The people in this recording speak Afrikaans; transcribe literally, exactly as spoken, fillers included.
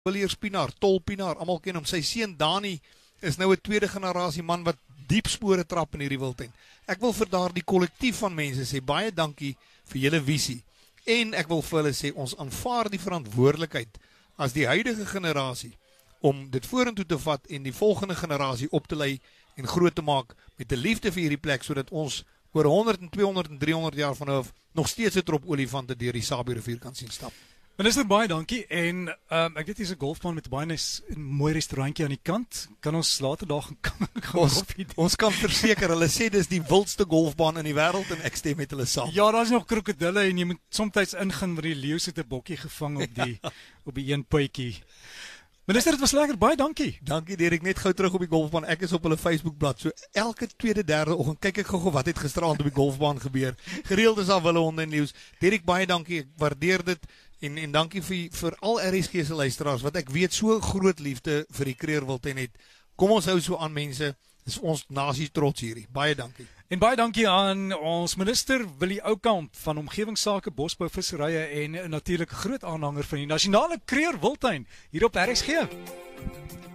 Villiers Pinaar, Tol Pinaar, almal ken hom. Sy seun Dani is nou 'n tweede generasie man wat diep spore trap in hierdie wildtuin. Ek wil vir daardie kollektief van mense sê baie dankie vir julle visie. En ek wil vir hulle sê ons aanvaar die verantwoordelikheid as die huidige generasie om dit vorentoe te vat en die volgende generasie op te lei en groot te maak met 'n liefde vir hierdie plek sodat ons oor honderd en tweehonderd en driehonderd jaar van nou af nog steeds 'n trop olifante deur die Sabie rivier kan sien stap. Minister, baie dankie. En um, ek weet hier's 'n golfbaan met 'n baie nice, mooi restaurantjie aan die kant. Kan ons later daar gaan gaan ons, ons kan verseker, hulle sê dis die wildste golfbaan in die wêreld en ek stem met hulle saam. Ja, daar's nog krokodille en jy moet soms ingaan waar die leeu sit 'n bokkie gevang op die ja. op die een puitjie. Minister, dit was lekker, baie dankie. Dankie Derek, net gou terug op die golfbaan. Ek is op hulle Facebookblad. So elke tweede, derde oggend kyk ek gou-gou wat het gisteraand op die golfbaan gebeur. Gereeld is daar wille-honde en leeu's. Derek, baie dankie. Ek waardeer dit en en dankie vir vir al R S G se luisteraars wat ek weet so groot liefde vir die kreerwildtuin het. Kom ons hou so aan mense. Dis ons nasie trots hierdie. Baie dankie. En baie dankie aan ons minister Willie Oukamp van Omgewingsake, Bosbou, Visserye en natuurlik 'n groot aanhanger van die nasionale kreerwildtuin hier op R S G.